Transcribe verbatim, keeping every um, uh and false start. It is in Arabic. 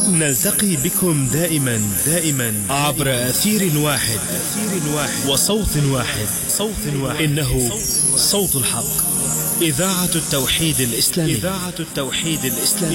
نلتقي بكم دائما دائما عبر أثير واحد وصوت واحد صوت واحد إنه صوت الحق، إذاعة التوحيد الإسلامي. إذاعة التوحيد الإسلامي.